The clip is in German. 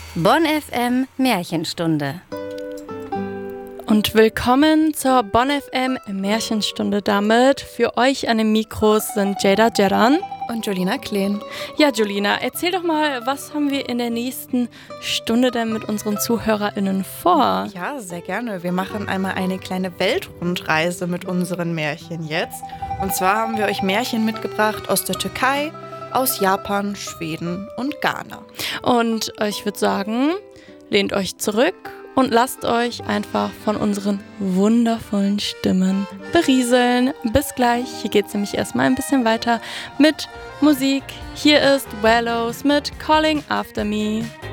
Bonn FM Märchenstunde. Und willkommen zur Bonn FM Märchenstunde. Damit für euch an den Mikros sind Jada Jeran und Julina Kleen. Ja, Julina, erzähl doch mal, was haben wir in der nächsten Stunde denn mit unseren ZuhörerInnen vor? Ja, sehr gerne. Wir machen einmal eine kleine Weltrundreise mit unseren Märchen jetzt. Und zwar haben wir euch Märchen mitgebracht aus der Türkei, aus Japan, Schweden und Ghana. Und ich würde sagen, lehnt euch zurück und lasst euch einfach von unseren wundervollen Stimmen berieseln. Bis gleich. Hier geht es nämlich erstmal ein bisschen weiter mit Musik. Hier ist Wallows mit Calling After Me.